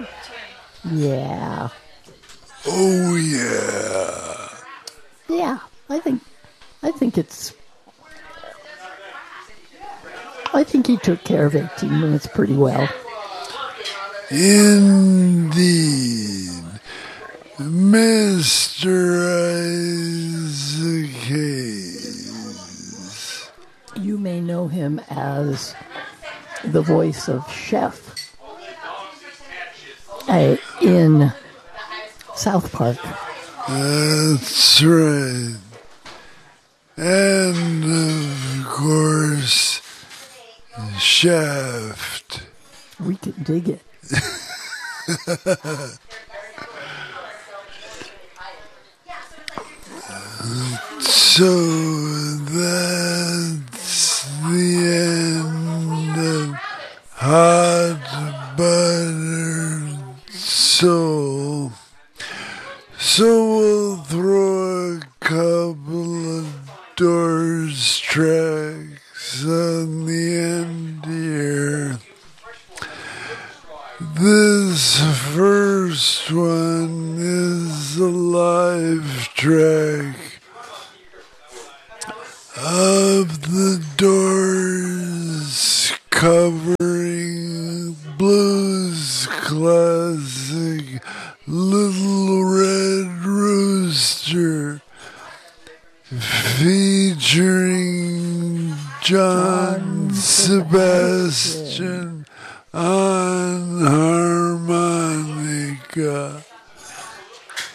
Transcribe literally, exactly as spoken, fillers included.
Yeah. Oh yeah. Yeah. I think I think it's I think he took care of eighteen minutes pretty well. Indeed. Mister Isaac Hayes. You may know him as the voice of Chef uh, in South Park. That's right. And of course, Shaft. We can dig it. So that's the end of Hot Buttered Soul. So we'll throw a couple of Doors tracks on the end here. This first one is a live track of the Doors covering blues classic Little Red Rooster, featuring John Sebastian on harmonica.